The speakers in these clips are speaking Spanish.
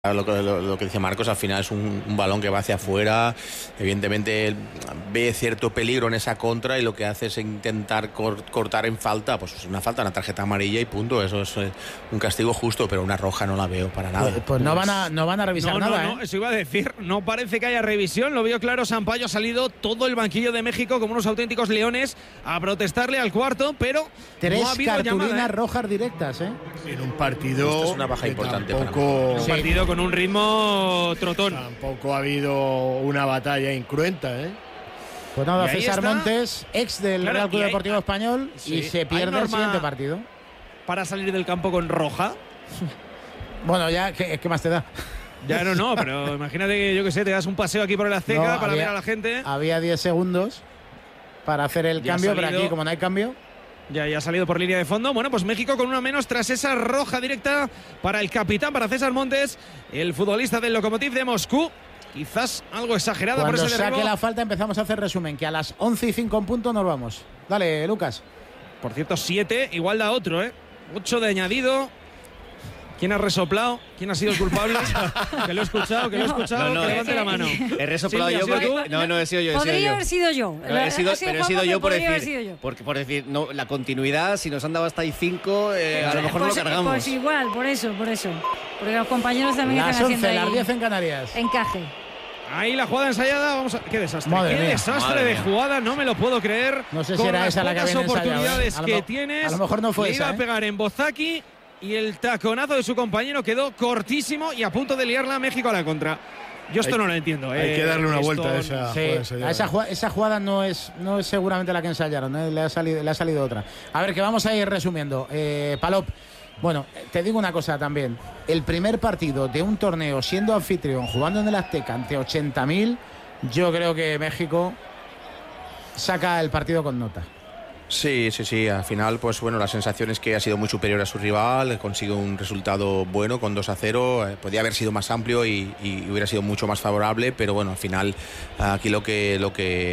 Lo que dice Marcos, al final es un balón que va hacia afuera. Evidentemente ve cierto peligro en esa contra y lo que hace es intentar cortar en falta. Pues es una falta, una tarjeta amarilla y punto. Eso es un castigo justo, pero una roja no la veo para nada. Pues no van a revisar nada. No, eso iba a decir. No parece que haya revisión. Lo vio claro Sampaio. Ha salido todo el banquillo de México como unos auténticos leones a protestarle al cuarto, pero 3 no ha habido cartulinas llamada, rojas directas, En un partido. Esto es una baja importante tampoco, Un partido con un ritmo trotón. Tampoco ha habido una batalla incruenta, Pues nada, César está. Montes, ex del Real Club Deportivo Español, y se pierde el siguiente partido. Para salir del campo con roja. Bueno, ya, ¿qué más te da? Ya no, pero imagínate que, yo que sé, te das un paseo aquí por el Azteca para ver a la gente. Había 10 segundos para hacer el cambio, pero aquí, como no hay cambio. Ya ha salido por línea de fondo. Bueno, pues México con una menos tras esa roja directa para el capitán, para César Montes, el futbolista del Lokomotiv de Moscú. Quizás algo exagerada por ese derribo. Cuando saque la falta empezamos a hacer resumen, que a las 11:05 en punto nos vamos. Dale, Lucas. Por cierto, 7, igual da otro, 8 de añadido. ¿Quién ha resoplado? ¿Quién ha sido el culpable? Que lo he escuchado, que levante la mano. He resoplado Silvia, yo porque... ¿has sido tú? No, he sido yo. Podría haber sido yo. He sido yo por decir... Por no, la continuidad, si nos han dado hasta ahí 5, a lo mejor no lo cargamos. Pues igual, por eso. Porque los compañeros también las están 11, haciendo las ahí 10 en Canarias. encaje. Ahí la jugada ensayada, vamos a... ¡Qué desastre! Madre ¡Qué mía. desastre de jugada! No me lo puedo creer. No sé si Con era las esa la que pocas habían ensayado, oportunidades A lo que tienes. A lo mejor no fue le esa. iba a pegar en Bozaki y el taconazo de su compañero quedó cortísimo y a punto de liarla a México a la contra. Yo esto no lo entiendo. Hay que darle una vuelta a esa jugada. Esa jugada no es seguramente la que ensayaron, le ha salido otra. A ver, que vamos a ir resumiendo. Palop, bueno, te digo una cosa también. El primer partido de un torneo siendo anfitrión, jugando en el Azteca ante 80.000, yo creo que México saca el partido con nota. Sí, al final pues bueno, la sensación es que ha sido muy superior a su rival, consigue un resultado bueno con 2-0, podía haber sido más amplio y hubiera sido mucho más favorable, pero bueno, al final aquí lo que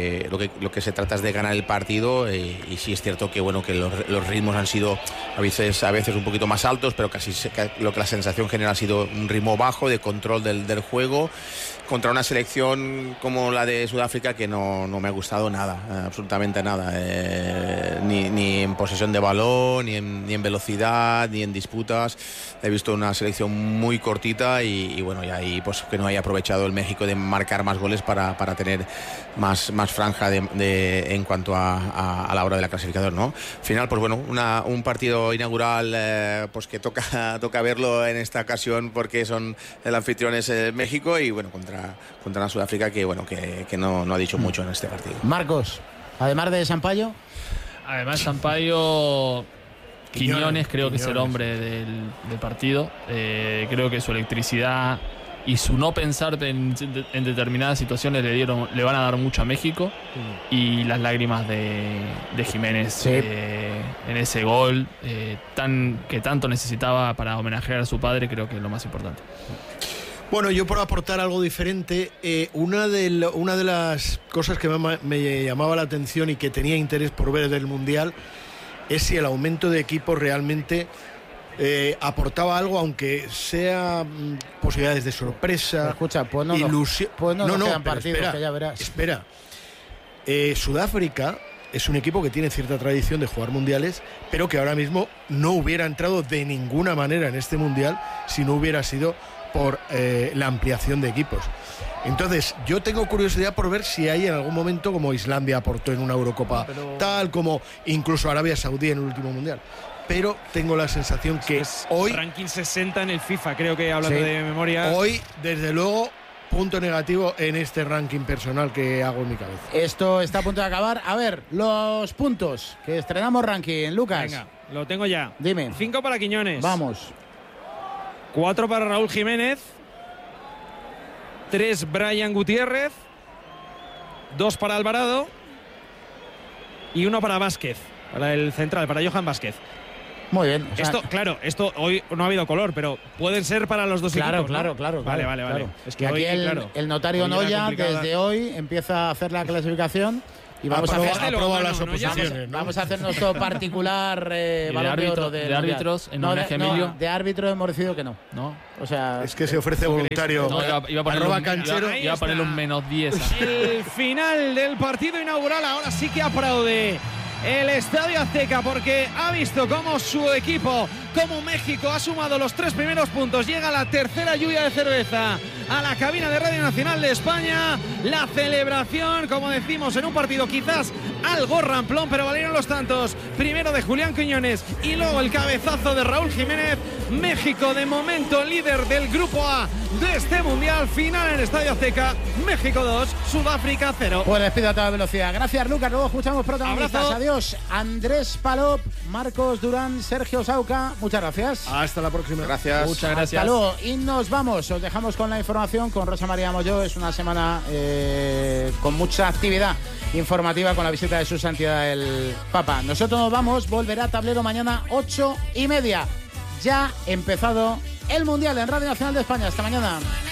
se trata es de ganar el partido y sí es cierto que bueno, que los ritmos han sido a veces un poquito más altos, pero casi lo que la sensación general ha sido un ritmo bajo de control del juego contra una selección como la de Sudáfrica que no me ha gustado nada, absolutamente nada. Ni en posesión de balón, ni en velocidad, ni en disputas. He visto una selección muy cortita y bueno, y ahí pues que no haya aprovechado el México de marcar más goles para tener más franja en cuanto a la hora de la clasificación, ¿no? Al final, pues bueno, un partido inaugural pues que toca verlo en esta ocasión porque son el anfitrión es México y bueno, contra la Sudáfrica que bueno que no ha dicho mucho en este partido. Marcos, además de Sampaio. Además, Sampaio, Quiñones creo que es el hombre del partido. Creo que su electricidad y su no pensar en determinadas situaciones le van a dar mucho a México. Y las lágrimas de Jiménez en ese gol que tanto necesitaba para homenajear a su padre, creo que es lo más importante. Bueno, yo por aportar algo diferente, una de las cosas que me llamaba la atención y que tenía interés por ver del Mundial es si el aumento de equipos realmente aportaba algo, aunque sea posibilidades de sorpresa, escucha, ilusión. No quedan partidos, espera, que ya verás. Espera, Sudáfrica es un equipo que tiene cierta tradición de jugar mundiales, pero que ahora mismo no hubiera entrado de ninguna manera en este Mundial si no hubiera sido por la ampliación de equipos. Entonces yo tengo curiosidad por ver si hay en algún momento, como Islandia aportó en una Eurocopa, tal como incluso Arabia Saudí en el último Mundial, pero tengo la sensación que hoy ranking 60 en el FIFA, creo que hablando de memoria, hoy desde luego punto negativo en este ranking personal que hago en mi cabeza. Esto está a punto de acabar. A ver, los puntos que estrenamos ranking, Lucas. Venga, lo tengo ya. Dime. 5 para Quiñones. Vamos. 4 para Raúl Jiménez, 3 Brian Gutiérrez, 2 para Alvarado y 1 para Vázquez, para el central, para Johan Vázquez. Muy bien. O sea, esto hoy no ha habido color, pero pueden ser para los dos equipos, ¿no? Claro. Vale. Es que aquí el notario Noya desde hoy empieza a hacer la clasificación Y vamos a aprobado las ¿no? Ya. oposiciones, ¿no? Vamos a hacer nuestro particular balón de oro de árbitros en homenaje a Emilio. De árbitro hemos decidido que no. No. O sea, Es que se ofrece voluntario. No, iba a ponerle Arroba un, canchero. Ahí iba a está. ponerle un -10. El final del partido inaugural, ahora sí que aplaude el Estadio Azteca porque ha visto cómo su equipo, como México, ha sumado los 3 primeros puntos. Llega la tercera lluvia de cerveza a la cabina de Radio Nacional de España. La celebración, como decimos, en un partido quizás algo ramplón, pero valieron los tantos. Primero de Julián Quiñones y luego el cabezazo de Raúl Jiménez. México, de momento, líder del Grupo A de este Mundial. Final en el Estadio Azteca. México 2, Sudáfrica 0. pues despido a toda velocidad. Gracias, Lucas. Luego escuchamos protagonistas. Abrazo. Adiós, Andrés Palop, Marcos Durán, Sergio Sauca. Muchas gracias. Hasta la próxima. Gracias. Muchas gracias. Hasta luego. Y nos vamos. Os dejamos con la información con Rosa María Molló. Es una semana con mucha actividad informativa con la visita de su santidad el Papa. Nosotros nos vamos. Volverá a Tablero mañana 8:30. Ya empezado el Mundial en Radio Nacional de España. Hasta mañana.